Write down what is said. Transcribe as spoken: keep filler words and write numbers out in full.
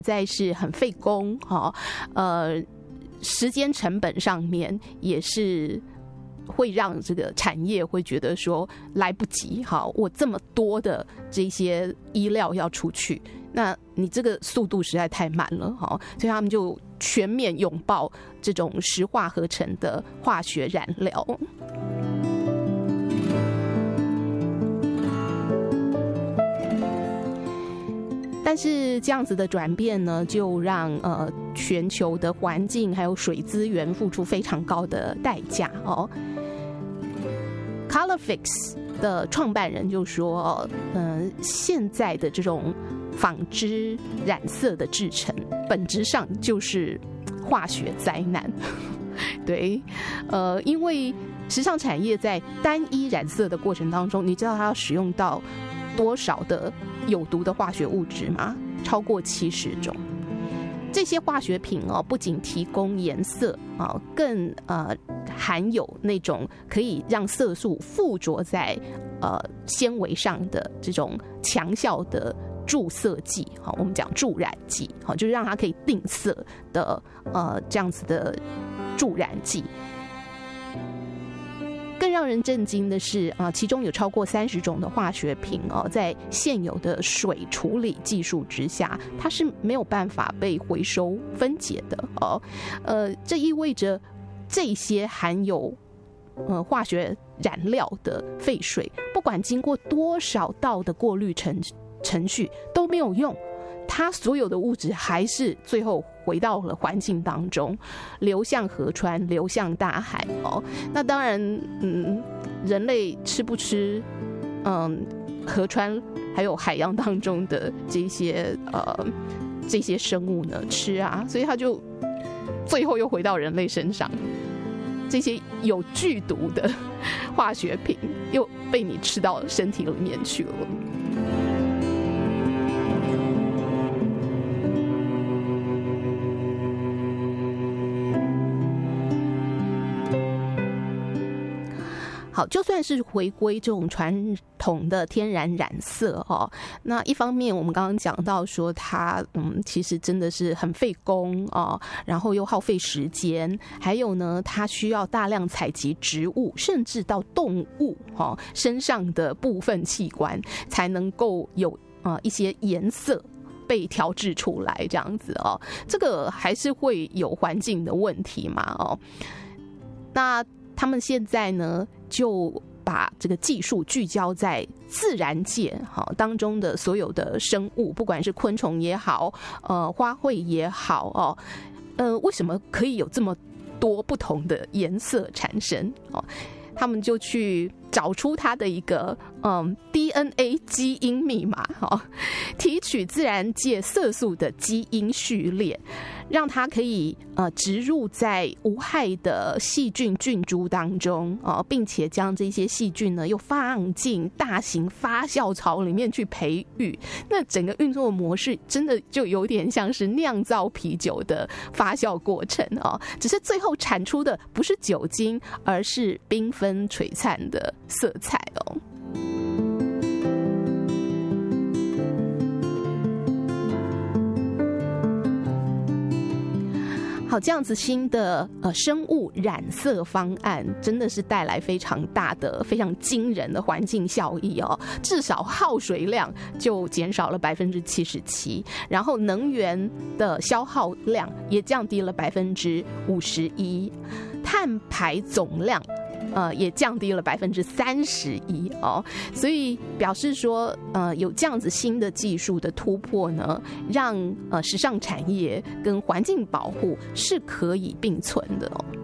在是很费工，哦，呃，时间成本上面也是会让这个产业会觉得说来不及，好，我这么多的这些衣料要出去，那你这个速度实在太慢了，好，所以他们就全面拥抱这种石化合成的化学燃料。但是这样子的转变呢，就让呃全球的环境还有水资源付出非常高的代价哦。Colorfix 的创办人就说，嗯、呃，现在的这种纺织染色的制成，本质上就是化学灾难。对，呃，因为时尚产业在单一染色的过程当中，你知道它要使用到多少的有毒的化学物质吗？超过七十种。这些化学品哦，不仅提供颜色啊，更呃含有那种可以让色素附着在呃纤维上的这种强效的助色剂，好，我们讲助染剂，好，就是让它可以定色的呃这样子的助染剂。更让人震惊的是啊、呃，其中有超过三十种的化学品哦，在现有的水处理技术之下，它是没有办法被回收分解的哦。呃，这意味着这些含有呃化学染料的废水，不管经过多少道的过滤程程序都没有用。它所有的物质还是最后回到了环境当中，流向河川，流向大海哦。那当然，嗯，人类吃不吃，嗯，河川还有海洋当中的这些呃这些生物呢？吃啊，所以它就最后又回到人类身上。这些有剧毒的化学品又被你吃到身体里面去了。好，就算是回归这种传统的天然染色哦，那一方面我们刚刚讲到说它嗯其实真的是很费工哦，然后又耗费时间，还有呢它需要大量采集植物甚至到动物哦身上的部分器官才能够有啊、呃、一些颜色被调制出来，这样子哦，这个还是会有环境的问题嘛哦。那他们现在呢，就把这个技术聚焦在自然界当中的所有的生物，不管是昆虫也好，呃，花卉也好哦，呃，为什么可以有这么多不同的颜色产生哦？他们就去找出它的一个嗯 D N A 基因密码，哦，提取自然界色素的基因序列，让它可以呃植入在无害的细菌菌株当中哦，并且将这些细菌呢又放进大型发酵槽里面去培育。那整个运作模式真的就有点像是酿造啤酒的发酵过程哦，只是最后产出的不是酒精，而是缤纷璀璨的色彩哦。好，这样子新的呃生物染色方案真的是带来非常大的、非常惊人的环境效益哦。至少耗水量就减少了百分之七十七，然后能源的消耗量也降低了百分之五十一，碳排总量呃，也降低了百分之三十一哦，所以表示说，呃，有这样子新的技术的突破呢，让呃时尚产业跟环境保护是可以并存的哦。